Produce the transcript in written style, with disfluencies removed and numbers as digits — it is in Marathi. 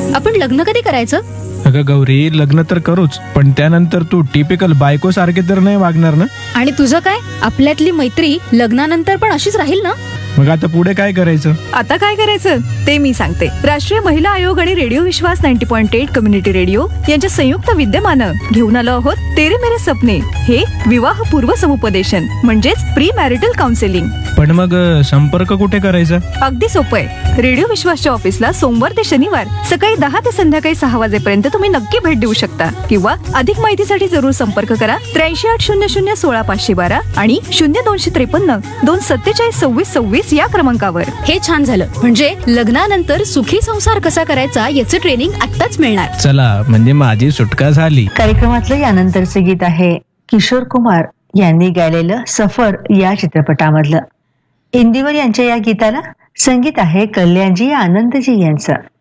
आपण लग्न कधी करायचं? अगं गौरी, लग्न तर करूच, पण त्यानंतर तू टिपिकल बायको सारखे तर नाही वागणार ना? आणि तुझं काय? आपल्यातली मैत्री लग्नानंतर पण अशीच राहील ना? मग आता पुढे काय करायचं? आता काय करायचं ते मी सांगते. राष्ट्रीय महिला आयोग आणि रेडिओ विश्वास 90.8 कम्युनिटी रेडिओ यांच्या संयुक्त विद्यमानं घेऊन आलो आहोत तेरे मेरे सपने, हे विवाह पूर्व समुपदेशन म्हणजेच प्री मॅरिटल काउन्सिलिंग. पण मग संपर्क कुठे करायचा? अगदी सोपं आहे. रेडिओ विश्वासच्या ऑफिसला सोमवार ते शनिवार सकाळी 10 ते संध्याकाळी 6 वाजेपर्यंत तुम्ही नक्की भेट देऊ शकता. किंवा अधिक माहितीसाठी जरूर संपर्क करा 838000 आणि 0253 247 2626 या क्रमांकावर. हे छान झालं. म्हणजे लग्नानंतर सुखी संसार कसा करायचा याचं ट्रेनिंग आत्ताच मिळणार. चला, म्हणजे माझी सुटका झाली. कार्यक्रमातलं यानंतरचे गीत आहे किशोर कुमार यांनी गायलेलं सफर या चित्रपटामधलं. इंदिवर यांच्या या गीताला संगीत आहे कल्याणजी आनंदजी यांचं.